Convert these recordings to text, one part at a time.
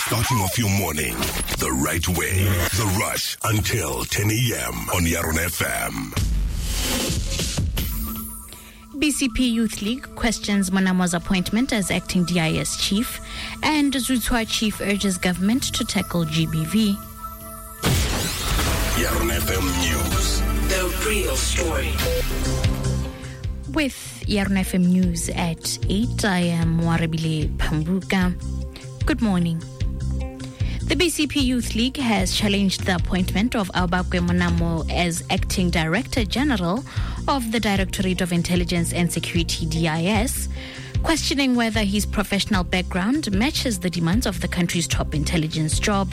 Starting off your morning the right way. The Rush until 10 a.m. on Yaron FM. BCP Youth League questions Monamo's appointment as acting DIS chief, and Zutswa chief urges government to tackle GBV. Yaron FM News. The real story. With Yaron FM News at 8, I am Warabile Pambuka. Good morning. The BCP Youth League has challenged the appointment of Aubakwe Monamo as Acting Director General of the Directorate of Intelligence and Security DIS, questioning whether his professional background matches the demands of the country's top intelligence job.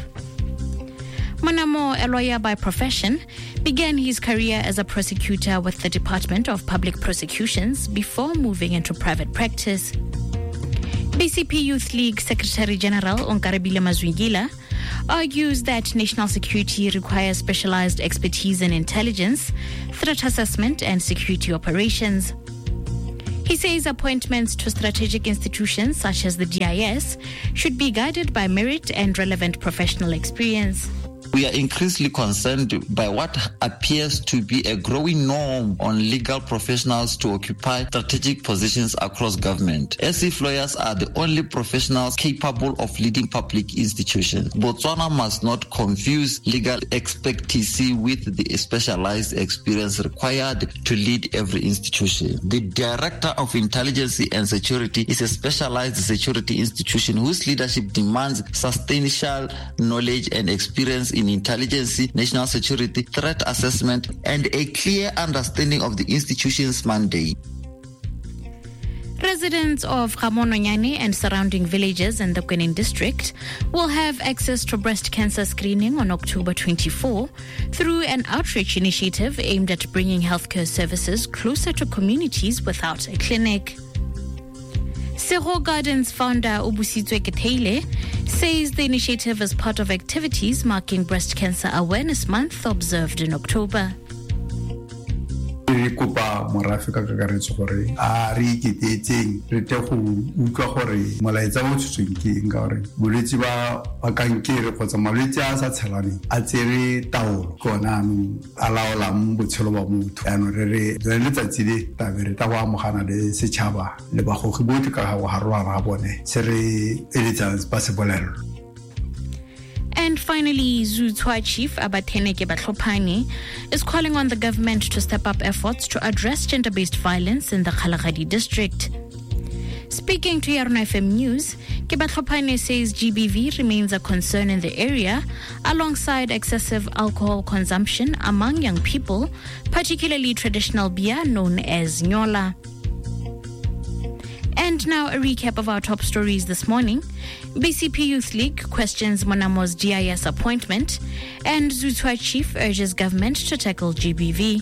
Monamo, a lawyer by profession, began his career as a prosecutor with the Department of Public Prosecutions before moving into private practice. BCP Youth League Secretary General Onkarebile Mazwingila argues that national security requires specialized expertise in intelligence, threat assessment, and security operations. He says appointments to strategic institutions such as the DIS should be guided by merit and relevant professional experience. We are increasingly concerned by what appears to be a growing norm on legal professionals to occupy strategic positions across government, as if lawyers are the only professionals capable of leading public institutions. Botswana must not confuse legal expertise with the specialized experience required to lead every institution. The Director of Intelligence and Security is a specialized security institution whose leadership demands substantial knowledge and experience in intelligence, national security, threat assessment, and a clear understanding of the institution's mandate. Residents of Gamononyane and surrounding villages in the Kwenin district will have access to breast cancer screening on October 24 through an outreach initiative aimed at bringing healthcare services closer to communities without a clinic. Sego Gardens founder Ubusitswe Keteile says the initiative is part of activities marking Breast Cancer Awareness Month observed in October. Re kopa morafe ka kakaretso gore a re iketetseng re te go utlwa gore molaetsa o tshitsweng ke eng ka gore bolwetse ba kankere kgotsa malwetse a sa tshelaneng a tsere taolo kona anong a laolang botshelo ba motho anong re letsatsi le tabe re ta go amogana le setšhaba le bagogi botlhe ka go harolwana ga bone se re eletsang ba se bolelo. And finally, Zutswa Chief Abatheneke Batlhopane is calling on the government to step up efforts to address gender-based violence in the Kgalagadi district. Speaking to Yaron FM News, Batlhopane says GBV remains a concern in the area, alongside excessive alcohol consumption among young people, particularly traditional beer known as Nyola. And now a recap of our top stories this morning. BCP Youth League questions Monamo's DIS appointment, and Zutswa Chief urges government to tackle GBV.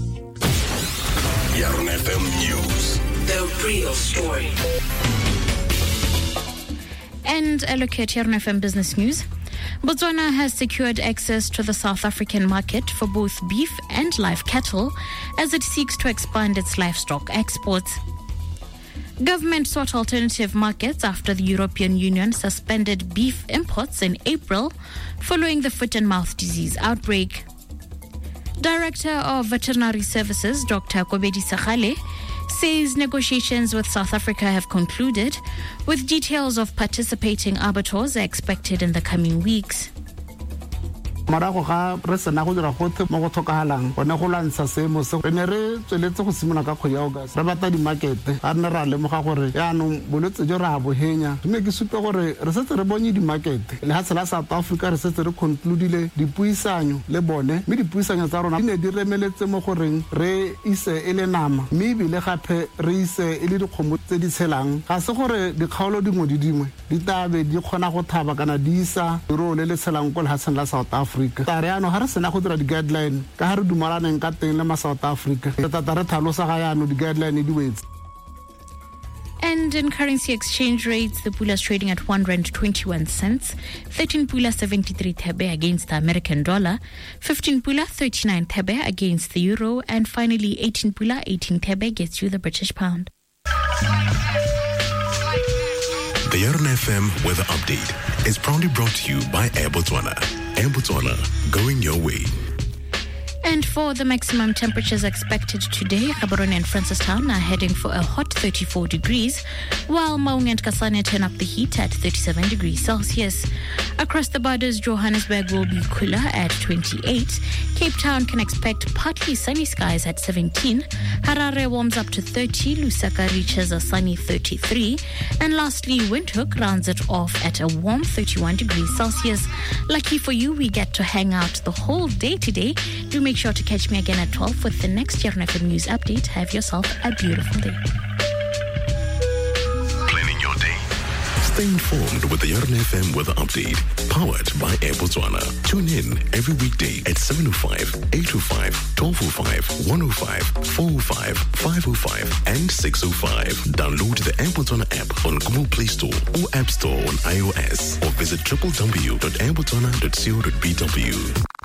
Yaron FM News. The real story. And a look at Yaron FM Business News. Botswana has secured access to the South African market for both beef and live cattle as it seeks to expand its livestock exports. Government sought alternative markets after the European Union suspended beef imports in April following the foot and mouth disease outbreak. Director of Veterinary Services, Dr. Kobedi Sagale, says negotiations with South Africa have concluded, with details of participating abattoirs expected in the coming weeks. Morago ga re sena go dira gothe mo go tlhokagalang gone go lwantsha seemo se re ne re tsweletse go simolola ka kgwedi ya August re batla dimakete ga ne ra lemoga gore yaanong bolwetse jo re a bogenya mme ke supe gore re setse re bonye dimakete le ga tsela South Africa re setse re concludile dipuisanyo le bone mme dipuisanyo tsa rona di ne di remeletse mo goreng re ise e le nama mme ebile gape re ise e le dikgomo tse di tshelang ga se gore dikgaolo dingwe di dingwe di tabe di kgona go thaba kana di isa ro le tshelang ko lehatsheng la South Africa. Tariano ha re sena go dira di guideline ka ha re dumalaneng ka teng le ma South Africa re tata re tlhalosa ga yaano di guideline di wetse. And in currency exchange rates, the pula is trading at R1.21, 13 pula 73 thebe against the American dollar, 15 pula 39 thebe against the euro, and finally 18 pula 18 thebe gets you the British pound. The Yaron FM weather update. is proudly brought to you by Air Botswana. Air Botswana, going your way. And for the maximum temperatures expected today, Gaborone and Francistown are heading for a hot 34 degrees, while Maung and Kasane turn up the heat at 37 degrees Celsius. Across the borders, Johannesburg will be cooler at 28. Cape Town can expect partly sunny skies at 17. Harare warms up to 30. Lusaka reaches a sunny 33. And lastly, Windhoek rounds it off at a warm 31 degrees Celsius. Lucky for you, we get to hang out the whole day today. Do make sure to catch me again at 12 with the next Yarn FM News Update. Have yourself a beautiful day. Planning your day. Stay informed with the Yarn FM weather update. Powered by Air Botswana. Tune in every weekday at 7:05, 8:05, 12:05, 1:05, 4:05, 5:05, and 6:05. Download the Air Botswana app on Google Play Store or App Store on iOS, or visit www.airbotswana.co.bw.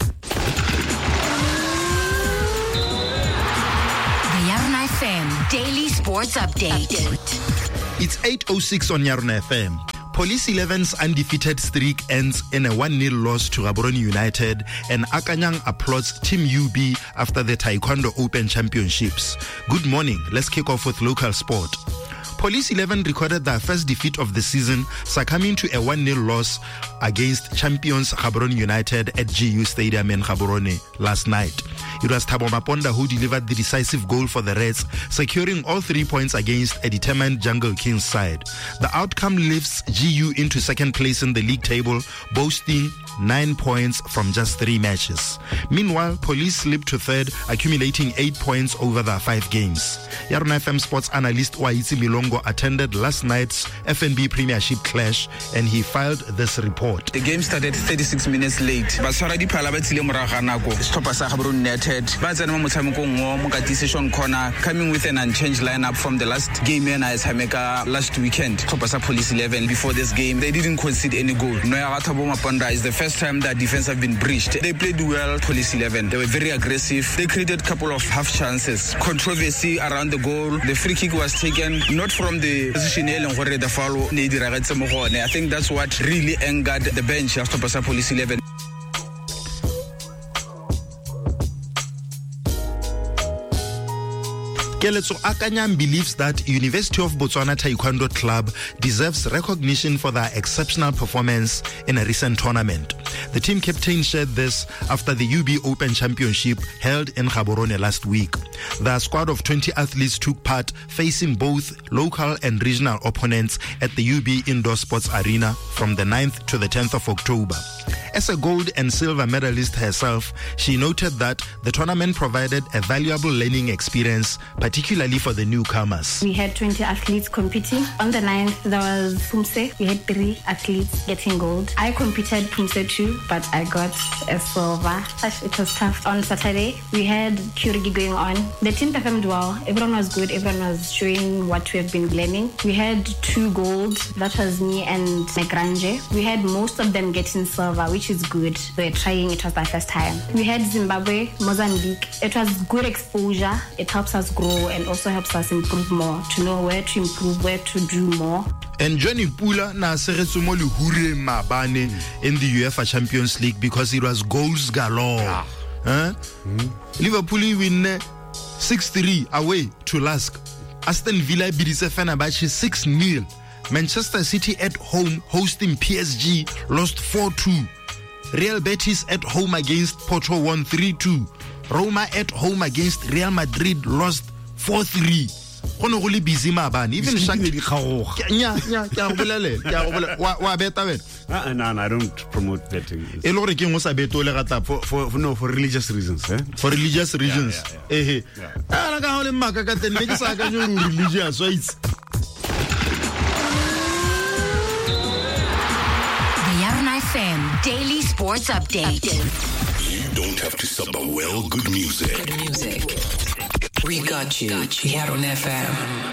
Daily Sports Update. It's 8:06 on Yarn FM. Police 11's undefeated streak ends in a 1-0 loss to Gaborone United, and Akanyang applauds Team UB after the Taekwondo Open Championships. Good morning. Let's kick off with local sport. Police 11 recorded their first defeat of the season, succumbing to a 1-0 loss against champions Gaborone United at GU Stadium in Gaborone last night. It was Thabo Maponda who delivered the decisive goal for the Reds, securing all 3 points against a determined Jungle Kings side. The outcome lifts GU into second place in the league table, boasting 9 points from just 3 matches. Meanwhile, Police slipped to third, accumulating 8 points over their 5 games. Yarn FM sports analyst Waitsi Milongo attended last night's FNB Premiership clash, and he filed this report. The game started 36 minutes late. Baswara di phala ba tsile moraga nako. Stopper sa Gaborone United ba tsena mo motshamekong mo Mokatisi Sean Corner, coming with an unchanged lineup from the last game and Isameka last weekend. Stopper sa Police 11 before this game, they didn't concede any goal. Noya Thabo Maponda is the first time that defense have been breached. They played well, Police 11. They were very aggressive. They created a couple of half chances. Controversy around the goal. The free kick was taken not from the position where the foul. I think that's what really angered the bench of Stopper Police 11. Keletso Akanyang believes that University of Botswana Taekwondo Club deserves recognition for their exceptional performance in a recent tournament. The team captain shared this after the UB Open Championship held in Gaborone last week. The squad of 20 athletes took part, facing both local and regional opponents at the UB Indoor Sports Arena from the 9th to the 10th of October. As a gold and silver medalist herself, she noted that the tournament provided a valuable learning experience, particularly for the newcomers. We had 20 athletes competing. On the 9th, there was Pumse. We had 3 athletes getting gold. I competed Pumse too, but I got a silver. It was tough. On Saturday, we had Kurigi going on. The team performed well. Everyone was good. Everyone was showing what we have been learning. We had 2 golds. That was me and Negranje. We had most of them getting silver, which is good. We're trying. It was my first time. We had Zimbabwe, Mozambique. It was good exposure. It helps us grow and also helps us improve more, to know where to improve, where to do more. And Johnny Pula na seretsumoli hure mabane in the UEFA Champions League because it was goals galore. Liverpool win 6-3 away to Lask. Aston Villa beat Fenerbahce 6-0. Manchester City at home hosting PSG lost 4-2. Real Betis at home against Porto won 3-2. Roma at home against Real Madrid lost 4-3. Gono go le busy mabane even No, I don't promote betting. For religious reasons, For religious reasons. Yeah. FM Daily Sports Update. You don't have to sub the well good music. We got you. Yarn FM.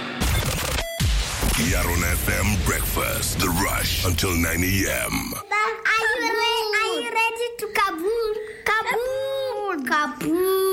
Yarn FM breakfast. The Rush until 9 a.m. Are you ready to kaboom? Kaboom! Kaboom!